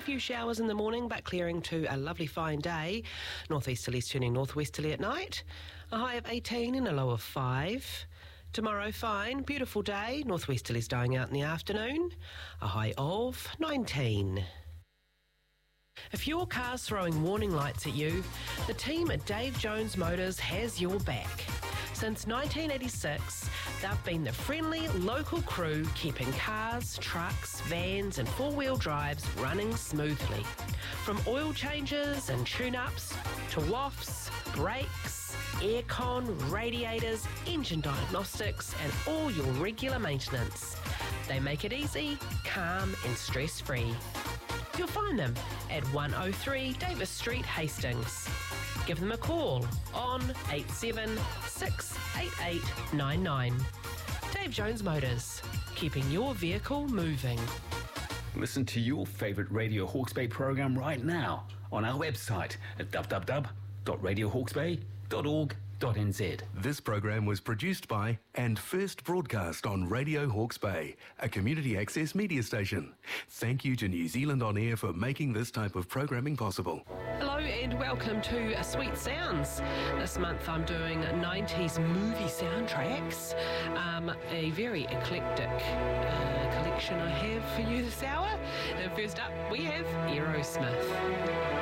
few showers in the morning, but clearing to a lovely fine day. Northeasterlies turning northwesterly at night. A high of 18 and a low of 5. Tomorrow, fine, beautiful day. Northwesterlies dying out in the afternoon. A high of 19. If your car's throwing warning lights at you, the team at Dave Jones Motors has your back. Since 1986, they've been the friendly local crew keeping cars, trucks, vans and four-wheel drives running smoothly. From oil changes and tune-ups to wafts, brakes, aircon, radiators, engine diagnostics and all your regular maintenance. They make it easy, calm and stress-free. You'll find them at 103 Davis Street, Hastings. Give them a call on 87-688-99. Dave Jones Motors, keeping your vehicle moving. Listen to your favourite Radio Hawke's Bay program right now on our website at www.radiohawkesbay.org.nz. This program was produced by and first broadcast on Radio Hawke's Bay, a community access media station. Thank you to New Zealand On Air for making this type of programming possible. Hello and welcome to Sweet Sounds. This month I'm doing 90s movie soundtracks. A very eclectic collection I have for you this hour. And first up we have Aerosmith.